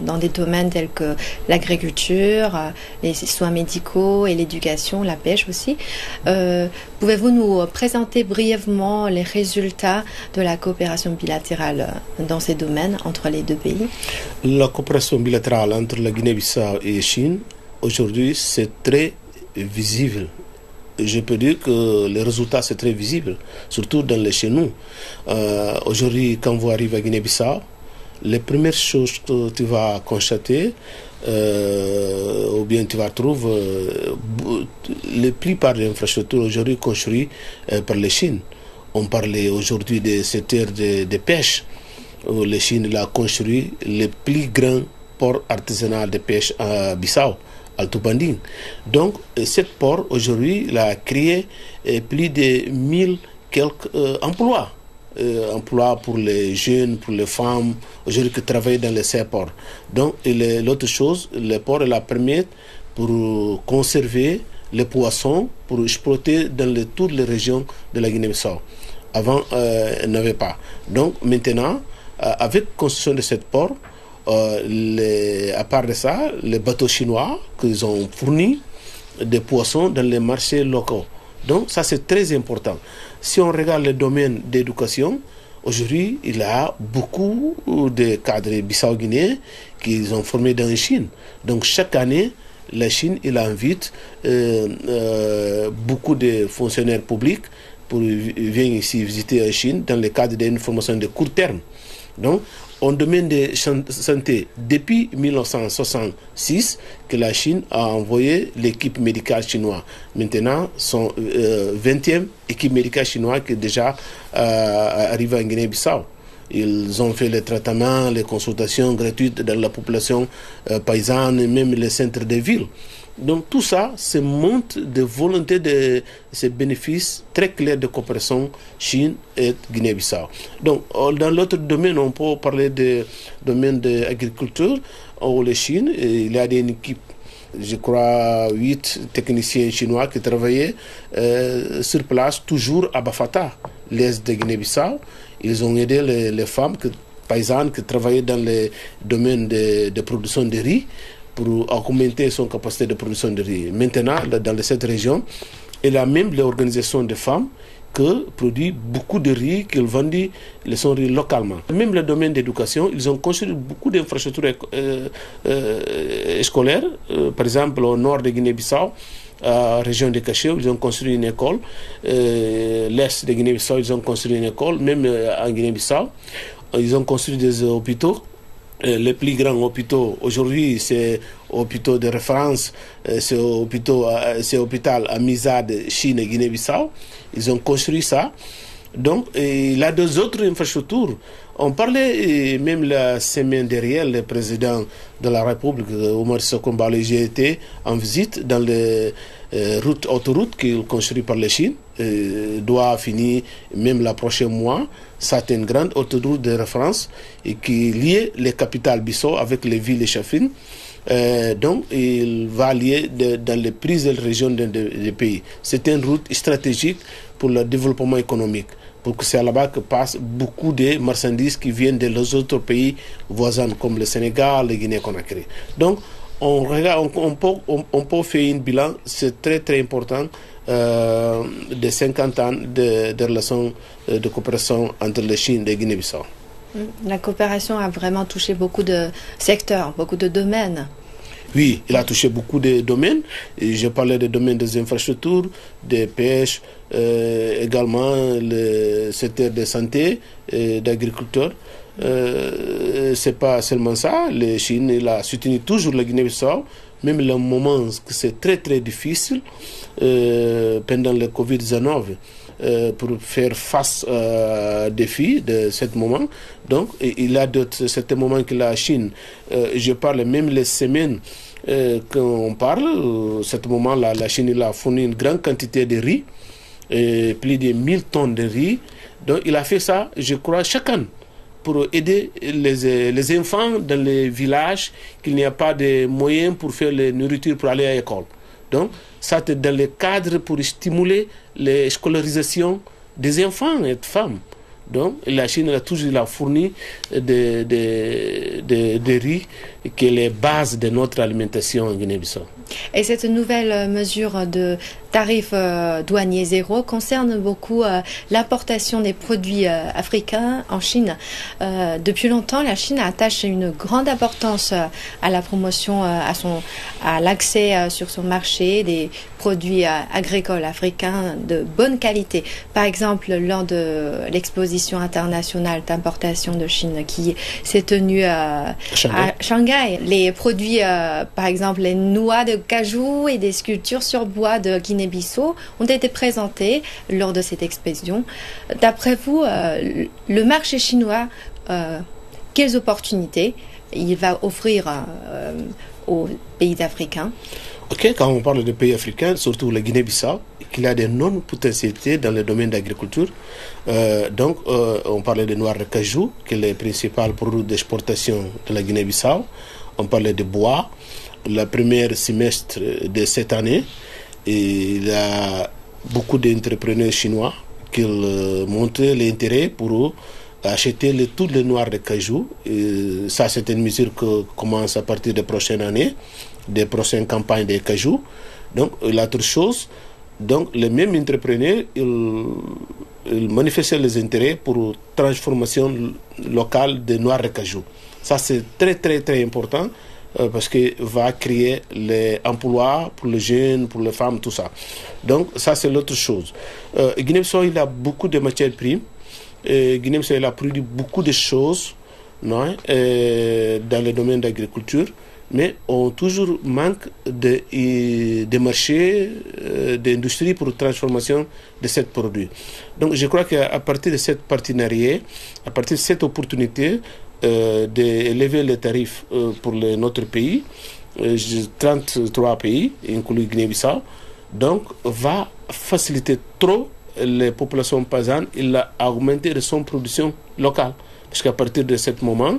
dans des domaines tels que l'agriculture, les soins médicaux et l'éducation, la pêche aussi. Pouvez-vous nous présenter brièvement les résultats de la coopération bilatérale dans ces domaines entre les deux pays? La coopération bilatérale entre la Guinée-Bissau et la Chine, aujourd'hui, c'est très visible. Je peux dire que les résultats, c'est très visible, surtout dans les chez nous. Aujourd'hui, quand vous arrivez à Guinée-Bissau, les premières choses que tu vas constater, ou bien tu vas trouver, la plupart des infrastructures aujourd'hui construites par la Chine. On parlait aujourd'hui des secteurs de pêche, où la Chine a construit le plus grand port artisanal de pêche à Bissau. Alto Banding. Donc, cette port, aujourd'hui, il a créé plus de 1000 quelques emplois. Emplois pour les jeunes, pour les femmes, aujourd'hui qui travaillent dans ces ports. Donc, l'autre chose, le port il a permis pour conserver les poissons, pour exploiter dans toutes les régions de la Guinée-Bissau. Avant, il n'y avait pas. Donc, maintenant, avec la construction de cette port, à part de ça, les bateaux chinois qu'ils ont fourni des poissons dans les marchés locaux. Donc ça c'est très important. Si on regarde le domaine d'éducation, aujourd'hui il y a beaucoup de cadres bissau-guinéens qui sont formés dans la Chine. Donc chaque année, la Chine il invite beaucoup de fonctionnaires publics pour venir ici visiter la Chine dans le cadre d'une formation de court terme. Donc, en domaine de santé, depuis 1966, que la Chine a envoyé l'équipe médicale chinoise. Maintenant, son 20e équipe médicale chinoise qui est déjà arrivée en Guinée-Bissau. Ils ont fait les traitements, les consultations gratuites dans la population paysanne et même les centres de ville. Donc tout ça, c'est montre de volonté de ces bénéfices très clairs de coopération Chine et Guinée-Bissau. Donc dans l'autre domaine, on peut parler du domaine de l'agriculture où la Chine, il y a une équipe, je crois 8 techniciens chinois qui travaillaient sur place, toujours à Bafata, l'est de Guinée-Bissau. Ils ont aidé les femmes paysannes qui travaillaient dans le domaine de production de riz pour augmenter son capacité de production de riz. Maintenant, dans cette région, il y a même l'organisation de femmes qui produit beaucoup de riz, qu'ils vendent son riz localement. Même le domaine d'éducation, ils ont construit beaucoup d'infrastructures scolaires. Par exemple, au nord de Guinée-Bissau, région de Cachet, ils ont construit une école. L'est de Guinée-Bissau, ils ont construit une école. Même en Guinée-Bissau, ils ont construit des hôpitaux. Les plus grands hôpitaux, aujourd'hui, c'est hôpitaux de référence, c'est hôpital à Mizade, Chine et Guinée-Bissau. Ils ont construit ça. Donc, il y a deux autres infrastructures. On parlait même la semaine dernière, le président de la République, Omar Sissoko Embaló, j'ai été en visite dans les autoroutes qu'il construit par la Chine. Doit finir même le prochain mois. C'est une grande autoroute de référence et qui lie les capitales Bissau avec les villes échaffines. Donc, il va lier dans les prises de régions des pays. C'est une route stratégique pour le développement économique, pour que c'est là-bas que passent beaucoup de marchandises qui viennent de les autres pays voisins comme le Sénégal, le Guinée-Conakry. Donc, on peut faire un bilan, c'est très très important, de 50 ans de relations de coopération entre la Chine et la Guinée-Bissau. La coopération a vraiment touché beaucoup de secteurs, beaucoup de domaines. Oui, il a touché beaucoup de domaines. Et je parlais des domaines des infrastructures, des pêches, également le secteur de santé, d'agriculture. C'est pas seulement ça. La Chine il a soutenu toujours la Guinée-Bissau, même le moment que c'est très très difficile pendant le Covid-19. Pour faire face aux défis de ce moment. Donc, il y a certains moments que la Chine, je parle même les semaines qu'on parle, ce moment-là, la Chine il a fourni une grande quantité de riz, plus de 1000 tonnes de riz. Donc, il a fait ça, je crois, chaque année, pour aider les enfants dans les villages, qu'il n'y a pas de moyens pour faire la nourriture pour aller à l'école. Donc, ça c'est dans le cadre pour stimuler la scolarisation des enfants et des femmes. Donc la Chine a toujours fourni des riz qui est les bases de notre alimentation en Guinée-Bissau. Et cette nouvelle mesure de tarif douanier zéro concerne beaucoup l'importation des produits africains en Chine. Depuis longtemps, la Chine attache une grande importance à la promotion, à l'accès sur son marché des produits agricoles africains de bonne qualité. Par exemple, lors de l'exposition internationale d'importation de Chine qui s'est tenue à Shanghai, les produits, par exemple, les noix de cajou et des sculptures sur bois de Guinée-Bissau ont été présentés lors de cette exposition. D'après vous, le marché chinois, quelles opportunités il va offrir aux pays africains? Ok, quand on parle de pays africains, surtout la Guinée-Bissau, qu'il a d'énormes potentialités dans le domaine d'agriculture. On parlait de noix de cajou, qui est le principal produit d'exportation de la Guinée-Bissau. On parlait de bois. Le premier semestre de cette année, il y a beaucoup d'entrepreneurs chinois qui montrent l'intérêt pour acheter toutes les noix de cajou. Et ça, c'est une mesure qui commence à partir de la prochaine année, des prochaines campagnes de cajou. Donc, l'autre chose, donc, les mêmes entrepreneurs, ils manifestent les intérêts pour transformation locale des noix de cajou. Ça, c'est très, très, très important. Parce qu'il va créer les emplois pour les jeunes, pour les femmes, tout ça. Donc, ça, c'est l'autre chose. Guinée-Bissau, il a beaucoup de matières premières. Guinée-Bissau, il a produit beaucoup de choses dans le domaine d'agriculture, mais on toujours manque de marchés, d'industrie pour la transformation de ces produits. Donc, je crois qu'à partir de cette partenariat, à partir de cette opportunité, d'élever les tarifs pour notre pays, 33 pays, inclus Guinée-Bissau, donc va faciliter trop les populations paysannes, il a augmenté son production locale. Parce qu'à partir de ce moment,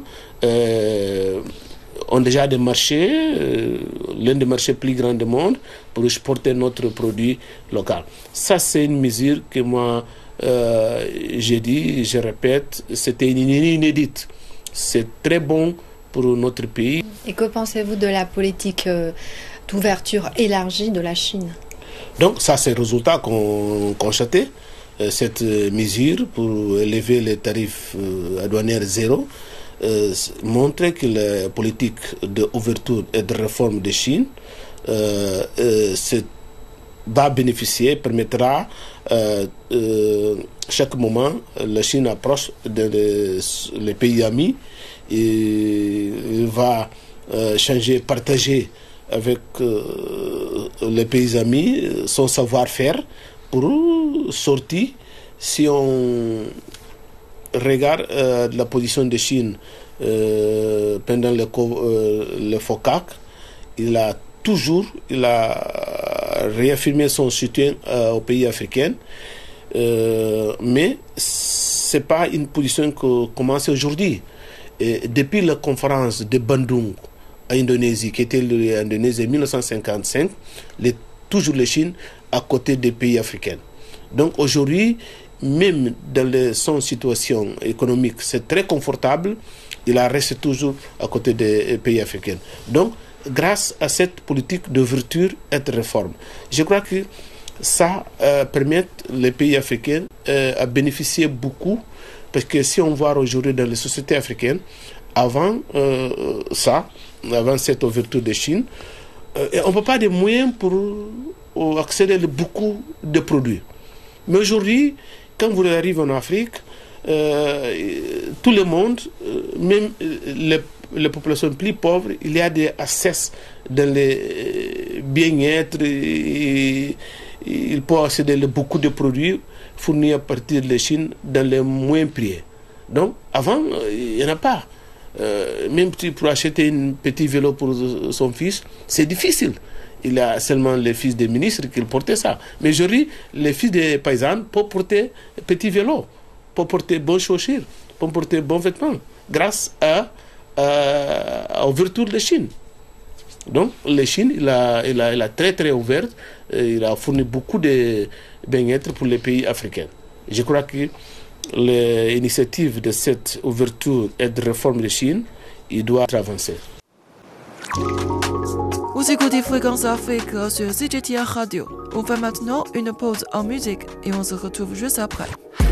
on a déjà des marchés, l'un des marchés plus grands du monde, pour exporter notre produit local. Ça, c'est une mesure que moi, j'ai dit, je répète, c'était inédite. C'est très bon pour notre pays. Et que pensez-vous de la politique d'ouverture élargie de la Chine? Donc ça, c'est le résultat qu'on constatait. Cette mesure pour élever les tarifs douaniers zéro montre que la politique d'ouverture et de réforme de Chine va bénéficier, permettra chaque moment la Chine approche les pays amis et il va changer, partager avec les pays amis son savoir-faire pour sortir. Si on regarde la position de Chine pendant le FOCAC, il a réaffirmé son soutien aux pays africains, mais ce n'est pas une position qui commence aujourd'hui. Depuis la conférence de Bandung en Indonésie, qui était l'Indonésie en 1955, toujours la Chine à côté des pays africains. Donc aujourd'hui, même dans son situation économique, c'est très confortable, il reste toujours à côté des pays africains. Donc, grâce à cette politique d'ouverture et de réforme, je crois que ça permet les pays africains à bénéficier beaucoup, parce que si on voit aujourd'hui dans les sociétés africaines, avant cette ouverture de Chine, on ne peut pas de moyens pour accéder à beaucoup de produits. Mais aujourd'hui, quand vous arrivez en Afrique, tout le monde, même les populations plus pauvres, il y a des accès dans les bien-être, il peut accéder à beaucoup de produits fournis à partir de la Chine dans les moins prix. Donc, avant, il n'y en a pas. Même pour acheter un petit vélo pour son fils, c'est difficile. Il y a seulement les fils des ministres qui portaient ça. Mais aujourd'hui, les fils des paysans peuvent porter un petit vélo, peuvent porter bonnes chaussures, peuvent porter bons vêtements, grâce à l'ouverture de la Chine. Donc, la Chine, il a très très ouvert, il a fourni beaucoup de bien-être pour les pays africains. Je crois que l'initiative de cette ouverture et de réforme de Chine, il doit avancer. Vous écoutez Fréquence Afrique sur CGTR Radio. On fait maintenant une pause en musique et on se retrouve juste après.